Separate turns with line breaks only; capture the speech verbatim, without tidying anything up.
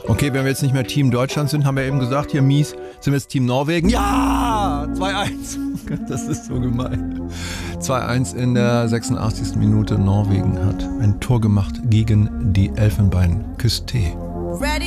Okay, wenn wir jetzt nicht mehr Team Deutschland sind, haben wir eben gesagt, hier mies, sind wir jetzt Team Norwegen? Ja! zwei eins. Das ist so gemein. zwei eins in der sechsundachtzigsten Minute. Norwegen hat ein Tor gemacht gegen die Elfenbeinküste.